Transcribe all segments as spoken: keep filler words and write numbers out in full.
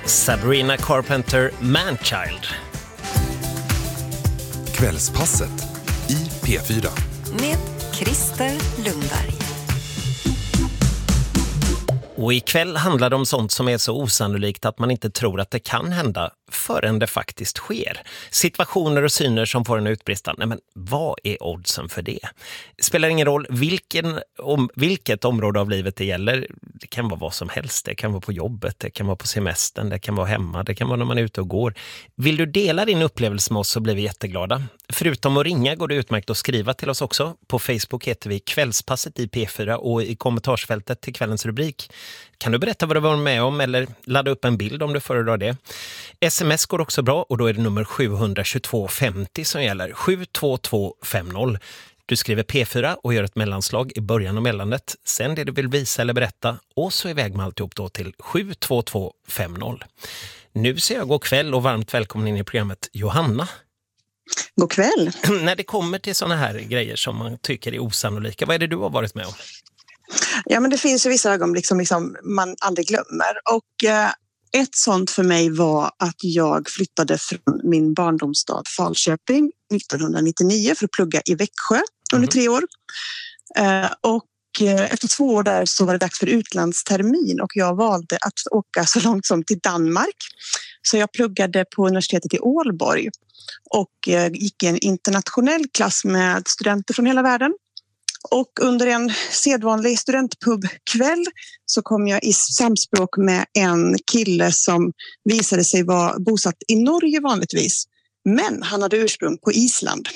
Sabrina Carpenter, Manchild. Kvällspasset i P fyra. Med Christer Lundberg. Och ikväll handlar det om sånt som är så osannolikt att man inte tror att det kan hända förrän det faktiskt sker. Situationer och syner som får en utbrista. Nej, men vad är oddsen för det? Det spelar ingen roll vilken, om, vilket område av livet det gäller. Det kan vara vad som helst. Det kan vara på jobbet, det kan vara på semestern, det kan vara hemma, det kan vara när man är ute och går. Vill du dela din upplevelse med oss så blir vi jätteglada. Förutom att ringa går det utmärkt att skriva till oss också. På Facebook heter vi Kvällspasset i P fyra och i kommentarsfältet till kvällens rubrik kan du berätta vad du var med om eller ladda upp en bild om du föredrar det. Sms går också bra och då är det nummer sju två två femtio som gäller. sju två två fem noll. Du skriver P fyra och gör ett mellanslag i början av mellandet. Sen det du vill visa eller berätta och så iväg med alltihop då till sju två två fem noll. Nu ser jag god kväll och varmt välkommen in i programmet Johanna. God kväll. När det kommer till såna här grejer som man tycker är osannolika, vad är det du har varit med om? Ja, men det finns ju vissa ögonblick som liksom man aldrig glömmer. Och eh, ett sånt för mig var att jag flyttade från min barndomsstad Falköping nittonhundranittionio för att plugga i Växjö under mm. tre år. Eh, och eh, efter två år där så var det dags för utlandstermin och jag valde att åka så långt som till Danmark. Så jag pluggade på universitetet i Ålborg och eh, gick i en internationell klass med studenter från hela världen. Och under en sedvanlig studentpubkväll så kom jag i samspråk med en kille som visade sig vara bosatt i Norge vanligtvis. Men han hade ursprung på Island.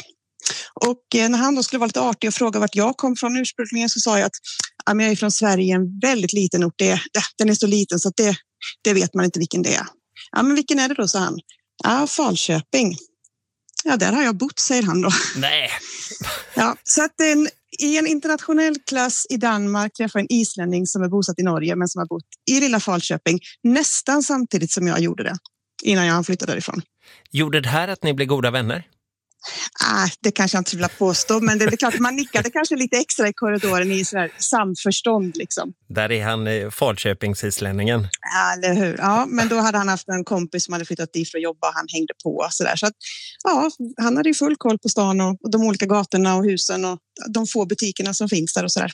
Och när han då skulle vara lite artig och fråga vart jag kom från ursprungligen så sa jag att ja, jag är från Sverige, en väldigt liten ort. Det, den är så liten så att det, det vet man inte vilken det är. Ja, men vilken är det då, sa han. Ja, Falköping. Ja, där har jag bott, säger han då. Nej. Ja, så att en, i en internationell klass i Danmark träffade en islänning som är bosatt i Norge men som har bott i lilla Falköping nästan samtidigt som jag gjorde det innan jag flyttade därifrån. Gjorde det här att ni blev goda vänner? Ah, det kanske jag inte vill påstå, men det är klart att man nickade kanske lite extra i korridoren i sådär samförstånd liksom. Där är han eh, Falköpingsislänningen. Ja, eller hur? Ja, men då hade han haft en kompis som hade flyttat dit för att jobba, han hängde på sådär. Så att, ja, han hade ju full koll på stan och, och de olika gatorna och husen och de få butikerna som finns där och sådär.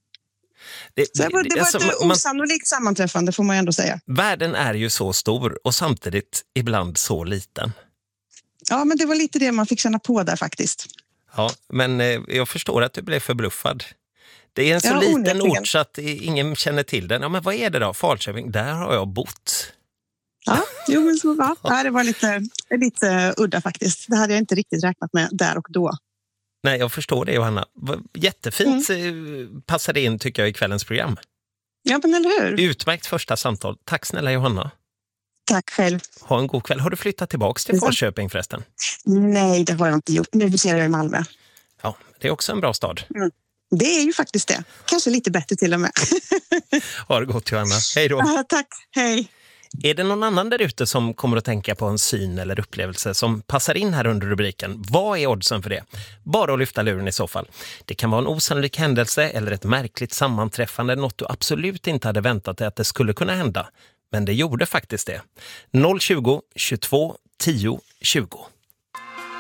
Det, så det var, det var alltså, ett man, osannolikt sammanträffande får man ändå säga. Världen är ju så stor och samtidigt ibland så liten. Ja, men det var lite det man fick känna på där faktiskt. Ja, men eh, jag förstår att du blev förbluffad. Det är en så ja, liten onekligen. ort så att ingen känner till den. Ja, men vad är det då? Falköping, där har jag bott. Ja, jo, men så var. Ja, det var lite, lite udda faktiskt. Det hade jag inte riktigt räknat med där och då. Nej, jag förstår det, Johanna. Jättefint mm. passade in tycker jag i kvällens program. Ja, men eller hur? Utmärkt första samtal. Tack snälla Johanna. Tack själv. Ha en god kväll. Har du flyttat tillbaka till Falköping förresten? Nej, det har jag inte gjort. Nu ser jag i Malmö. Ja, det är också en bra stad. Mm. Det är ju faktiskt det. Kanske lite bättre till och med. Ha det gott, Johanna. Hej då. Ah, tack, hej. Är det någon annan där ute som kommer att tänka på en syn eller upplevelse som passar in här under rubriken? Vad är oddsen för det? Bara att lyfta luren i så fall. Det kan vara en osannolik händelse eller ett märkligt sammanträffande, något du absolut inte hade väntat dig att det skulle kunna hända. Men det gjorde faktiskt det. noll tjugo, tjugotvå, tio, tjugo.